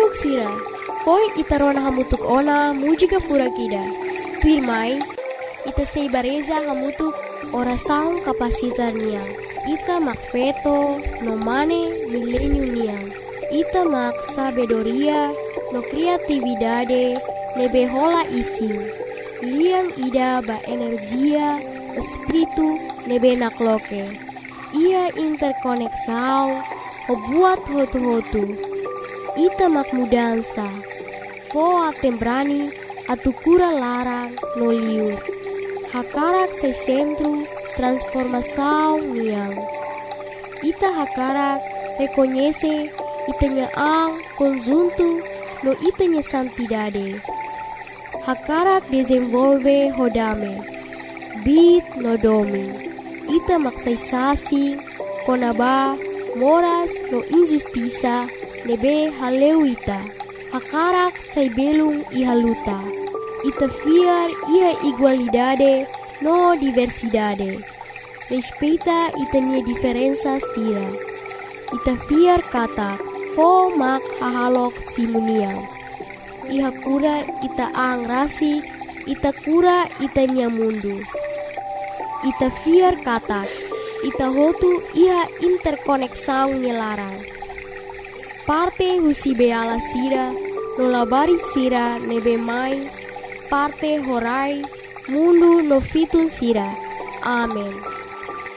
manuk sira. Hoi itarona hamutuk ona mujika furakida. Pirmai, ita seibareza hamutuk orasaun kapasitar niang. Ita mak feto no mane milenium niang. Ita mak sabedoria no kreatividade nebe hola ising. Liang ida ba energia espiritu nebe nakloke. Ia interkoneksau o buat hotu-hotu. Ita mak mudansa. Foa tembrani atu kura larang no liur. Hakarak se centro transformação niang. Ita hakarak reconhece itanya ang conjunto no itanya santidade. Hakarak desenvolve hodame. Bit no domi. Ita maksaysasi konaba moras no injustiça nebe haleuita. Hakarak say belung ihaluta. Ita fiar ia igualdade no diversidade. Respeita itanya diferença sira. Ita fiar kata fo mak hahalok simuniang. Iha kura ita ang rasi, ita kura itanya mundu. Ita fiar kata ita hotu iha interkoneksau nyelarang. Parte husi beala sira, no labarit sira nebe mai, parte horai, mundu no fitun sira. Amen.